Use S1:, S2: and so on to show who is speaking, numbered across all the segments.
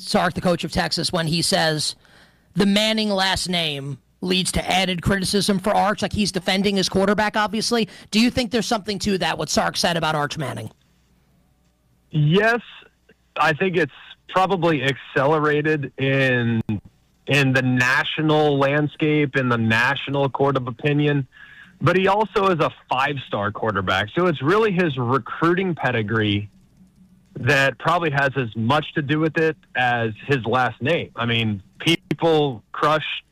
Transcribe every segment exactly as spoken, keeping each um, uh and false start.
S1: Sark, the coach of Texas, when he says the Manning last name leads to added criticism for Arch, like he's defending his quarterback, obviously. Do you think there's something to that, what Sark said about Arch Manning?
S2: Yes, I think it's probably accelerated in in the national landscape, in the national court of opinion. But he also is a five-star quarterback. So it's really his recruiting pedigree that probably has as much to do with it as his last name. I mean, people crush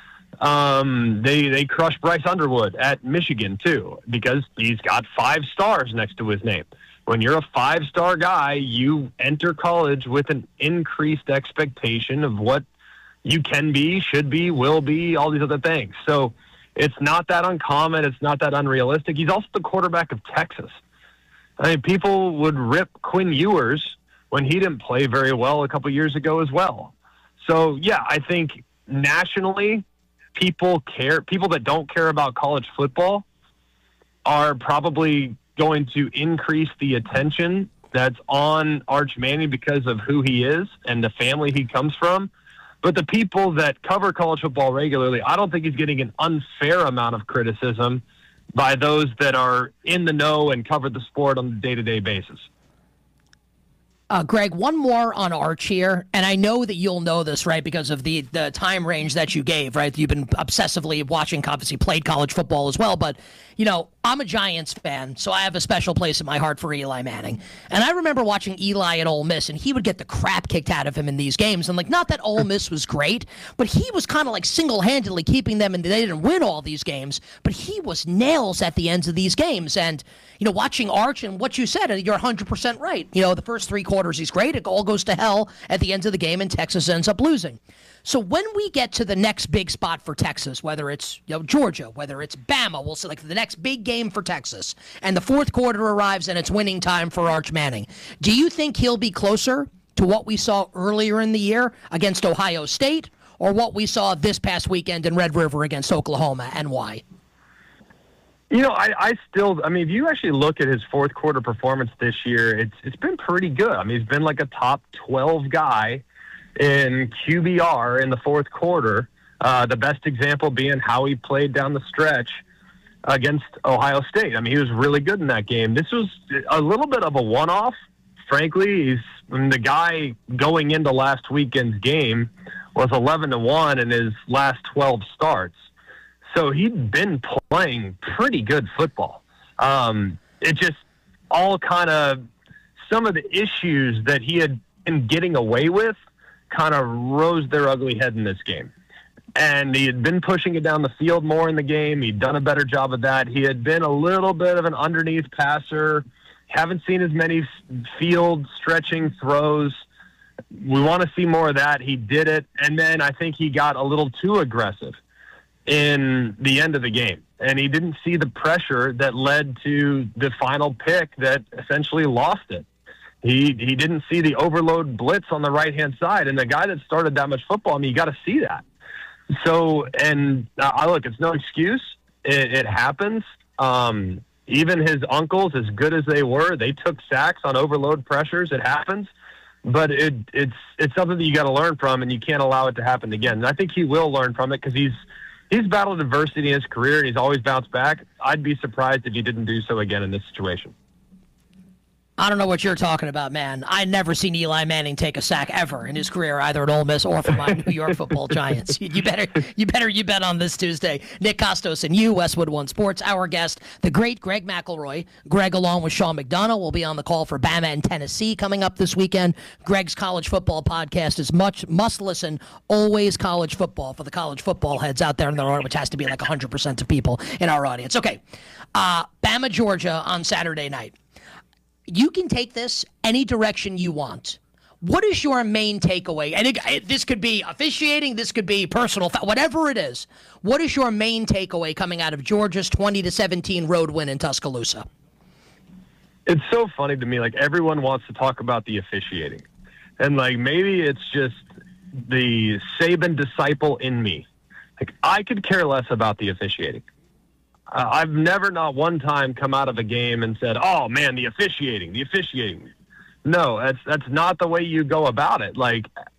S2: um, they they crush Bryce Underwood at Michigan too, because he's got five stars next to his name. When you're a five-star guy, you enter college with an increased expectation of what you can be, should be, will be, all these other things. So it's not that uncommon. It's not that unrealistic. He's also the quarterback of Texas. I mean, people would rip Quinn Ewers when he didn't play very well a couple years ago as well. So, yeah, I think nationally, people care. People that don't care about college football are probably going to increase the attention that's on Arch Manning because of who he is and the family he comes from. But the people that cover college football regularly, I don't think he's getting an unfair amount of criticism by those that are in the know and cover the sport on a day-to-day basis.
S1: Uh, Greg, one more on Arch here, and I know that you'll know this, right, because of the, the time range that you gave, right? You've been obsessively watching, obviously played college football as well, but, you know, I'm a Giants fan, so I have a special place in my heart for Eli Manning. And I remember watching Eli at Ole Miss, and he would get the crap kicked out of him in these games. And, like, not that Ole Miss was great, but he was kind of, like, single-handedly keeping them, and they didn't win all these games, but he was nails at the ends of these games. And, you know, watching Arch and what you said, you're one hundred percent right. You know, the first three quarters, he's great. It all goes to hell at the end of the game, and Texas ends up losing. So when we get to the next big spot for Texas, whether it's you know Georgia, whether it's Bama, we'll say like the next big game for Texas, and the fourth quarter arrives and it's winning time for Arch Manning, do you think he'll be closer to what we saw earlier in the year against Ohio State, or what we saw this past weekend in Red River against Oklahoma, and why?
S2: You know, I, I still, I mean, if you actually look at his fourth quarter performance this year, it's it's been pretty good. I mean, he's been like a top twelve guy in Q B R in the fourth quarter. Uh, the best example being how he played down the stretch against Ohio State. I mean, he was really good in that game. This was a little bit of a one-off, frankly. He's I mean, the guy going into last weekend's game was eleven to one in his last twelve starts. So he'd been playing pretty good football. Um, it just all kind of some of the issues that he had been getting away with kind of rose their ugly head in this game. And he had been pushing it down the field more in the game. He'd done a better job of that. He had been a little bit of an underneath passer. Haven't seen as many field stretching throws. We want to see more of that. He did it. And then I think he got a little too aggressive in the end of the game. And he didn't see the pressure that led to the final pick that essentially lost it. He he didn't see the overload blitz on the right-hand side. And the guy that started that much football, I mean, you got to see that. So, and uh, look, it's no excuse. It, it happens. Um, even his uncles, as good as they were, they took sacks on overload pressures. It happens. But it, it's it's something that you got to learn from, and you can't allow it to happen again. And I think he will learn from it because he's he's battled adversity in his career, and he's always bounced back. I'd be surprised if he didn't do so again in this situation.
S1: I don't know what you're talking about, man. I never seen Eli Manning take a sack ever in his career, either at Ole Miss or for my New York Football Giants. You better, you better, you bet on this Tuesday. Nick Costos and you, Westwood One Sports. Our guest, the great Greg McElroy. Greg, along with Sean McDonough, will be on the call for Bama and Tennessee coming up this weekend. Greg's college football podcast is much must listen. Always college football for the college football heads out there in the world, which has to be like one hundred percent of people in our audience. Okay, uh, Bama, Georgia on Saturday night. You can take this any direction you want. What is your main takeaway? And it, it, this could be officiating, this could be personal, whatever it is. What is your main takeaway coming out of Georgia's twenty to seventeen road win in Tuscaloosa?
S2: It's so funny to me. Like, everyone wants to talk about the officiating. And, like, maybe it's just the Saban disciple in me. Like, I could care less about the officiating. Uh, I've never, not one time, come out of a game and said, oh, man, the officiating, the officiating. No, that's that's not the way you go about it. Like,